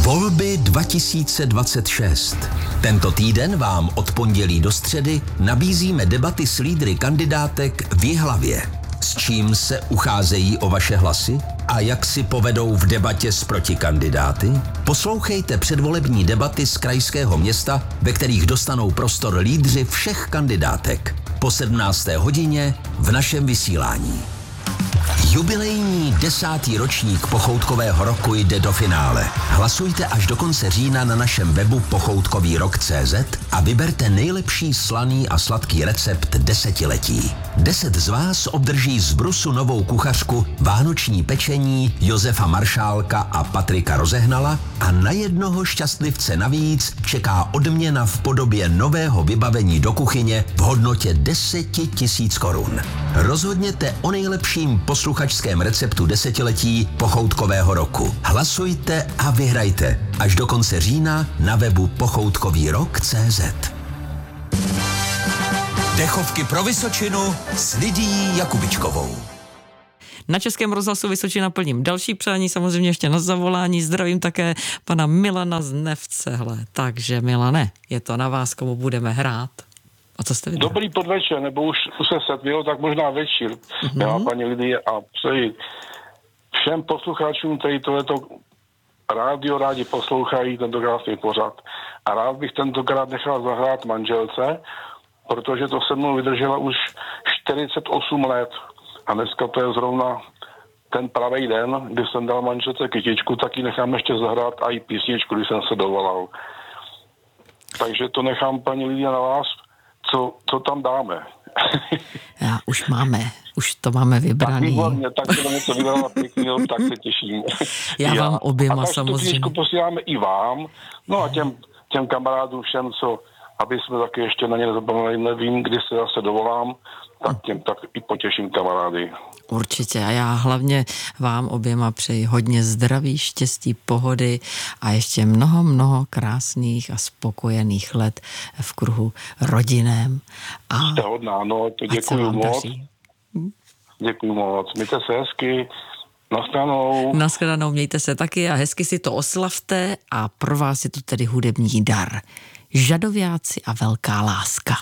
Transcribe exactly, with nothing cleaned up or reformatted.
Volby dva tisíce dvacet šest. Tento týden vám od pondělí do středy nabízíme debaty s lídry kandidátek v Jihlavě. S čím se ucházejí o vaše hlasy a jak si povedou v debatě s protikandidáty? Poslouchejte předvolební debaty z krajského města, ve kterých dostanou prostor lídři všech kandidátek. Po sedmnácté hodině v našem vysílání. Jubilejní desátý ročník Pochoutkového roku jde do finále. Hlasujte až do konce října na našem webu pochoutkový rok tečka cé zet a vyberte nejlepší slaný a sladký recept desetiletí. Deset z vás obdrží z Brusu novou kuchařku vánoční pečení Josefa Maršálka a Patrika Rozehnala a na jednoho šťastlivce navíc čeká odměna v podobě nového vybavení do kuchyně v hodnotě deset tisíc korun. Rozhodněte o nejlepším posluchačském receptu desetiletí Pochoutkového roku. Hlasujte a vyhrajte až do konce října na webu pochoutkový rok tečka cé zet. Dechovky pro Vysočinu s Lidií Jakubičkovou. Na Českém rozhlasu Vysočina plním další přání, samozřejmě ještě na zavolání. Zdravím také pana Milana z Nevcehle. Takže Milane, je to na vás, komu budeme hrát. A co jste viděl? Dobrý podvečer, nebo už se setvilo, tak možná večer. Mm-hmm. Já, paní Lidie, a přeji všem posluchačům, kteří tohleto rádio rádi poslouchají, tento krásný pořad. A rád bych tentokrát nechal zahrát manželce, protože to se mnou vydržela už čtyřicet osm let. A dneska to je zrovna ten pravý den, kdy jsem dal manželce kytičku, tak ji nechám ještě zahrát a i písničku, když jsem se dovolal. Takže to nechám, paní Lidia, na vás, co, co tam dáme. Já, už máme, už to máme vybraný. Tak výborně, tak to něco vybrala pěkného, tak se těším. Já vám oběma a tak samozřejmě. A tu knížku posíláme i vám, no a těm, těm kamarádům všem, co, aby jsme taky ještě na ně nezapomněli, nevím, kdy se zase dovolám, tak těm tak i potěším kamarády. Určitě a já hlavně vám oběma přeji hodně zdraví, štěstí, pohody a ještě mnoho, mnoho krásných a spokojených let v kruhu rodinném. A jste hodná, no, to děkuju moc. Děkuju moc. Mějte se hezky. Naschledanou. Naschledanou, mějte se taky a hezky si to oslavte a pro vás je tu tedy hudební dar. Žadoviáci a velká láska.